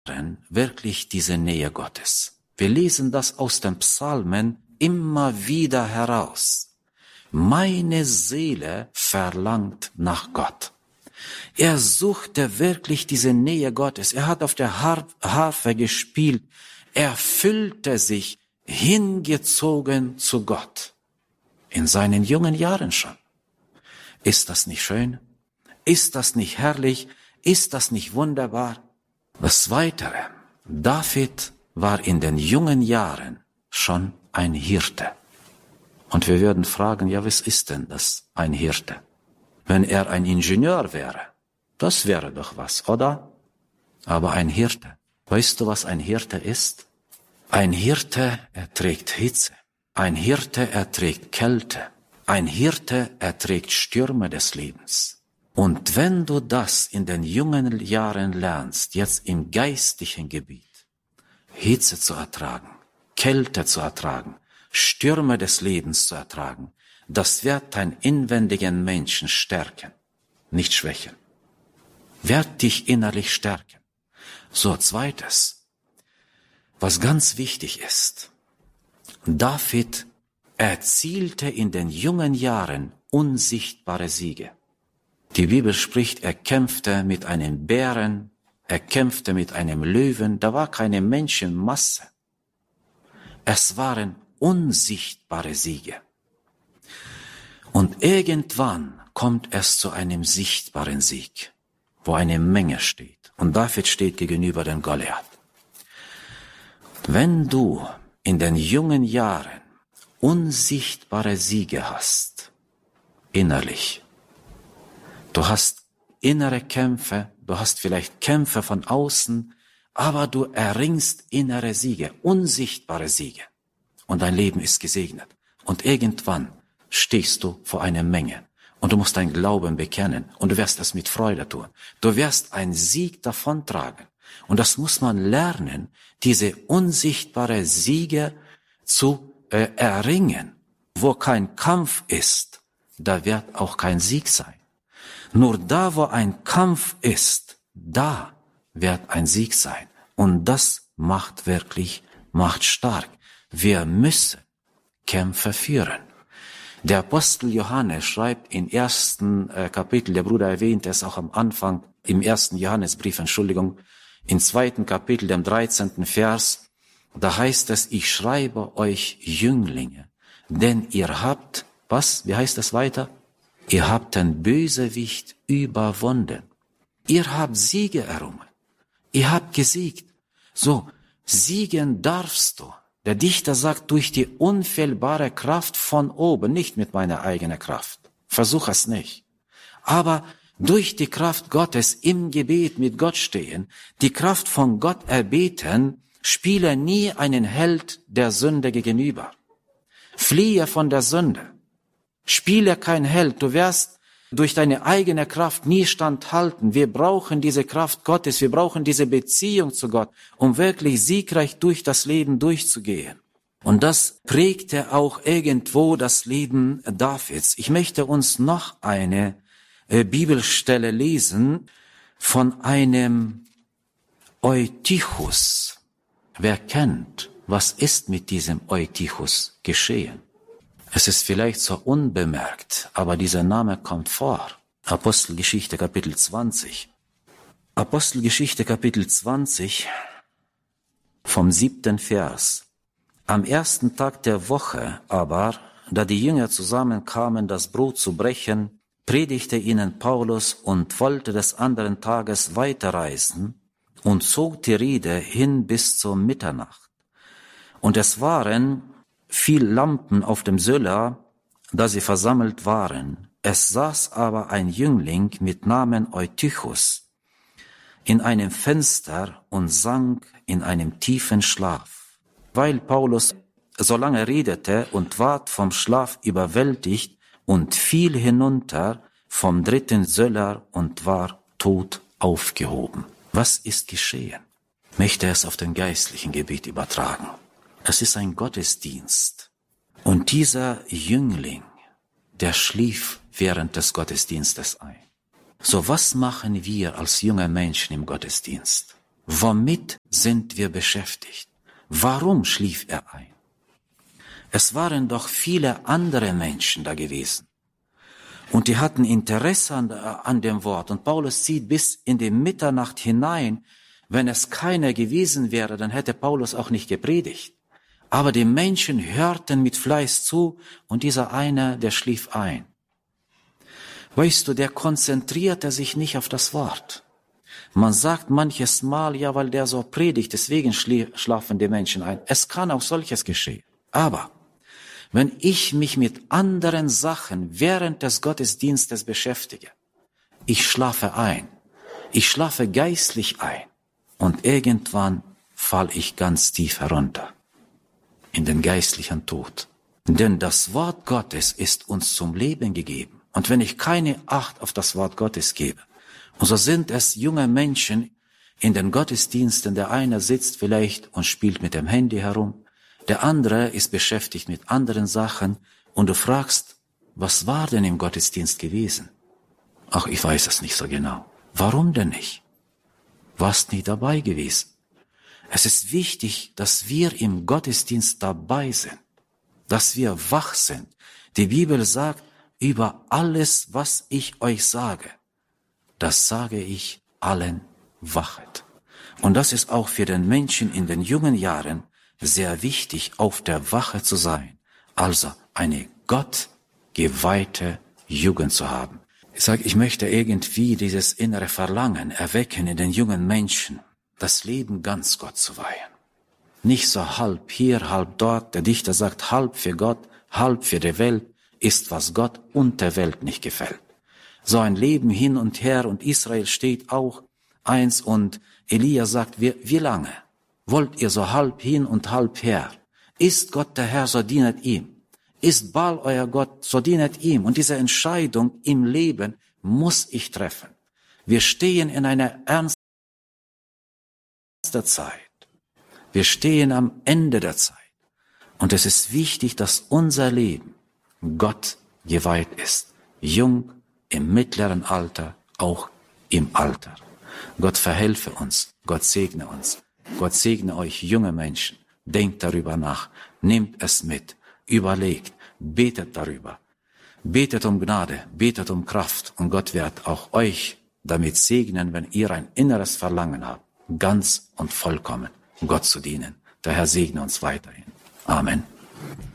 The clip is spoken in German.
wirklich diese Nähe Gottes. Wir lesen das aus den Psalmen immer wieder heraus. Meine Seele verlangt nach Gott. Er suchte wirklich diese Nähe Gottes. Er hat auf der Harfe gespielt. Er fühlte sich hingezogen zu Gott. In seinen jungen Jahren schon. Ist das nicht schön? Ist das nicht herrlich? Ist das nicht wunderbar? Das Weitere. David war in den jungen Jahren schon ein Hirte. Und wir würden fragen, ja, was ist denn das, ein Hirte? Wenn er ein Ingenieur wäre, das wäre doch was, oder? Aber ein Hirte, weißt du, was ein Hirte ist? Ein Hirte erträgt Hitze. Ein Hirte erträgt Kälte. Ein Hirte erträgt Stürme des Lebens. Und wenn du das in den jungen Jahren lernst, jetzt im geistlichen Gebiet, Hitze zu ertragen, Kälte zu ertragen, Stürme des Lebens zu ertragen, das wird deinen inwendigen Menschen stärken, nicht schwächen. Wird dich innerlich stärken. So, zweites, was ganz wichtig ist, David erzielte in den jungen Jahren unsichtbare Siege. Die Bibel spricht, er kämpfte mit einem Bären, er kämpfte mit einem Löwen, da war keine Menschenmasse. Es waren unsichtbare Siege. Und irgendwann kommt es zu einem sichtbaren Sieg, wo eine Menge steht. Und David steht gegenüber dem Goliath. Wenn du in den jungen Jahren unsichtbare Siege hast, innerlich, du hast innere Kämpfe, du hast vielleicht Kämpfe von außen, aber du erringst innere Siege, unsichtbare Siege. Und dein Leben ist gesegnet. Und irgendwann stehst du vor einer Menge. Und du musst deinen Glauben bekennen. Und du wirst das mit Freude tun. Du wirst einen Sieg davontragen. Und das muss man lernen, diese unsichtbare Siege zu erringen. Wo kein Kampf ist, da wird auch kein Sieg sein. Nur da, wo ein Kampf ist, da wird ein Sieg sein. Und das macht stark. Wir müssen Kämpfe führen. Der Apostel Johannes schreibt im 1. Kapitel, der Bruder erwähnt es auch am Anfang, im 1. Johannesbrief, im 2. Kapitel, dem 13. Vers, da heißt es, ich schreibe euch Jünglinge, denn ihr habt, was, wie heißt es weiter? Ihr habt den Bösewicht überwunden. Ihr habt Siege errungen. Ihr habt gesiegt. So, siegen darfst du. Der Dichter sagt, durch die unfehlbare Kraft von oben, nicht mit meiner eigenen Kraft. Versuch es nicht. Aber durch die Kraft Gottes im Gebet mit Gott stehen, die Kraft von Gott erbeten, spiele nie einen Held der Sünde gegenüber. Fliehe von der Sünde. Spiele kein Held. Du wirst durch deine eigene Kraft nie standhalten. Wir brauchen diese Kraft Gottes, wir brauchen diese Beziehung zu Gott, um wirklich siegreich durch das Leben durchzugehen. Und das prägte auch irgendwo das Leben Davids. Ich möchte uns noch eine Bibelstelle lesen von einem Eutychus. Wer kennt, was ist mit diesem Eutychus geschehen? Es ist vielleicht so unbemerkt, aber dieser Name kommt vor. Apostelgeschichte Kapitel 20. Apostelgeschichte Kapitel 20 vom 7. Vers. Am 1. Tag der Woche aber, da die Jünger zusammenkamen, das Brot zu brechen, predigte ihnen Paulus und wollte des anderen Tages weiterreisen und zog die Rede hin bis zur Mitternacht. Und es waren viel Lampen auf dem Söller, da sie versammelt waren. Es saß aber ein Jüngling mit Namen Eutychus in einem Fenster und sank in einem tiefen Schlaf. Weil Paulus so lange redete und ward vom Schlaf überwältigt und fiel hinunter vom 3. Söller und war tot aufgehoben. Was ist geschehen? Ich möchte es auf den geistlichen Gebiet übertragen. Es ist ein Gottesdienst. Und dieser Jüngling, der schlief während des Gottesdienstes ein. So, was machen wir als junge Menschen im Gottesdienst? Womit sind wir beschäftigt? Warum schlief er ein? Es waren doch viele andere Menschen da gewesen. Und die hatten Interesse an dem Wort. Und Paulus sieht bis in die Mitternacht hinein. Wenn es keiner gewesen wäre, dann hätte Paulus auch nicht gepredigt. Aber die Menschen hörten mit Fleiß zu und dieser eine, der schlief ein. Weißt du, der konzentrierte sich nicht auf das Wort. Man sagt manches Mal, ja, weil der so predigt, deswegen schlafen die Menschen ein. Es kann auch solches geschehen. Aber wenn ich mich mit anderen Sachen während des Gottesdienstes beschäftige, ich schlafe ein. Ich schlafe geistlich ein. Und irgendwann falle ich ganz tief herunter. In den geistlichen Tod. Denn das Wort Gottes ist uns zum Leben gegeben. Und wenn ich keine Acht auf das Wort Gottes gebe, und so sind es junge Menschen in den Gottesdiensten, der eine sitzt vielleicht und spielt mit dem Handy herum, der andere ist beschäftigt mit anderen Sachen und du fragst, was war denn im Gottesdienst gewesen? Ach, ich weiß es nicht so genau. Warum denn nicht? Warst nie dabei gewesen. Es ist wichtig, dass wir im Gottesdienst dabei sind, dass wir wach sind. Die Bibel sagt, über alles, was ich euch sage, das sage ich allen, wachet. Und das ist auch für den Menschen in den jungen Jahren sehr wichtig, auf der Wache zu sein. Also eine gottgeweihte Jugend zu haben. Ich möchte irgendwie dieses innere Verlangen erwecken in den jungen Menschen, das Leben ganz Gott zu weihen. Nicht so halb hier, halb dort. Der Dichter sagt, halb für Gott, halb für die Welt ist, was Gott und der Welt nicht gefällt. So ein Leben hin und her und Israel steht auch eins und Elia sagt, wie lange wollt ihr so halb hin und halb her? Ist Gott der Herr, so dienet ihm. Ist Baal euer Gott, so dienet ihm. Und diese Entscheidung im Leben muss ich treffen. Wir stehen in einer ernsten Zeit. Wir stehen am Ende der Zeit. Und es ist wichtig, dass unser Leben Gott geweiht ist. Jung, im mittleren Alter, auch im Alter. Gott verhelfe uns. Gott segne uns. Gott segne euch junge Menschen. Denkt darüber nach. Nehmt es mit. Überlegt. Betet darüber. Betet um Gnade. Betet um Kraft. Und Gott wird auch euch damit segnen, wenn ihr ein inneres Verlangen habt, ganz und vollkommen Gott zu dienen. Der Herr segne uns weiterhin. Amen.